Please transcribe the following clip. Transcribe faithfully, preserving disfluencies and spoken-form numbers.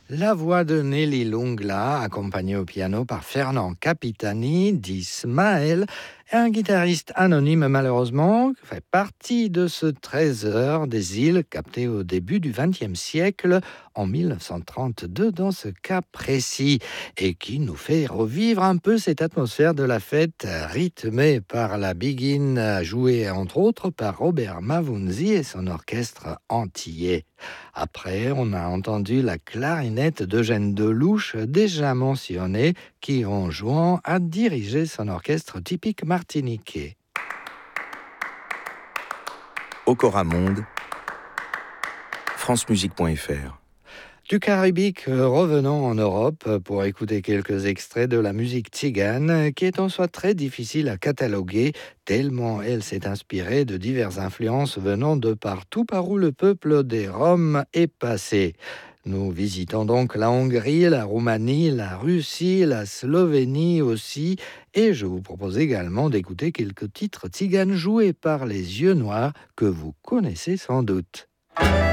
La voix de Nelly Lungla, accompagnée au piano par Fernand Capitani, dit Smaël, est un guitariste anonyme malheureusement, qui fait partie de ce trésor des îles capté au début du vingtième siècle, en mille neuf cent trente-deux dans ce cas précis, et qui nous fait revivre un peu cette atmosphère de la fête rythmée par la biguine, jouée entre autres par Robert Mavunzi et son orchestre antillais. Après, on a entendu la clarinette d'Eugène Delouche, déjà mentionné, qui, en jouant, a dirigé son orchestre typique martiniquais. Okora Monde, francemusique point f r. Du Caraïbique, revenons en Europe pour écouter quelques extraits de la musique tzigane, qui est en soi très difficile à cataloguer, tellement elle s'est inspirée de diverses influences venant de partout par où le peuple des Roms est passé. Nous visitons donc la Hongrie, la Roumanie, la Russie, la Slovénie aussi, et je vous propose également d'écouter quelques titres tziganes joués par les Yeux Noirs que vous connaissez sans doute.